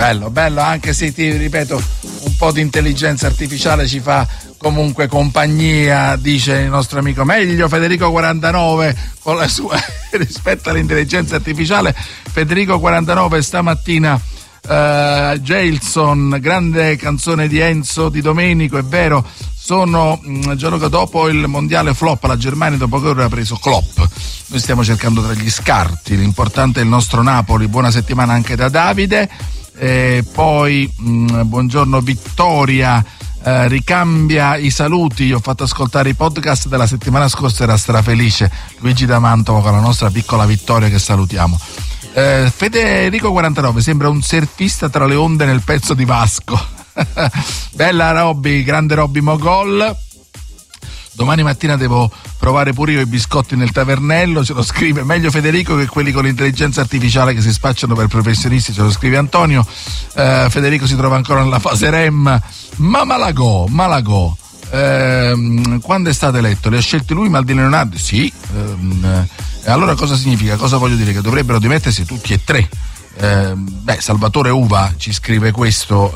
bello, anche se ti ripeto, un po' di intelligenza artificiale ci fa comunque compagnia, dice il nostro amico. Meglio Federico 49 con la sua rispetto all'intelligenza artificiale. Federico 49 stamattina, Jailson, grande canzone di Enzo Di Domenico, è vero. Sono Gianluca, dopo il mondiale flop, la Germania dopo che ora ha preso Klopp. Noi stiamo cercando tra gli scarti, l'importante è il nostro Napoli. Buona settimana anche da Davide. Poi buongiorno Vittoria, ricambia i saluti. Io ho fatto ascoltare i podcast della settimana scorsa, era strafelice Luigi da Mantova con la nostra piccola Vittoria che salutiamo. Federico 49 sembra un surfista tra le onde nel pezzo di Vasco. Bella Robby, grande Robby Mogol. Domani mattina devo provare pure io i biscotti nel tavernello, ce lo scrive. Meglio Federico che quelli con l'intelligenza artificiale che si spacciano per professionisti, ce lo scrive Antonio. Federico si trova ancora nella fase REM. Ma Malagò, quando è stato eletto? Le ha scelti lui, Maldini Leonardo? Sì. Allora cosa significa? Cosa voglio dire? Che dovrebbero dimettersi tutti e tre. Salvatore Uva ci scrive questo.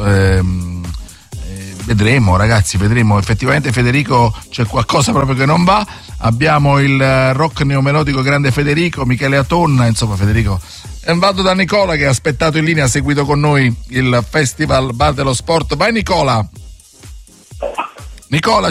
Vedremo ragazzi, vedremo. Effettivamente Federico c'è qualcosa proprio che non va. Abbiamo il rock neomelodico grande Federico, Michele Atonna, insomma Federico. Vado da Nicola che ha aspettato in linea, ha seguito con noi il Festival Bar dello Sport. Vai Nicola.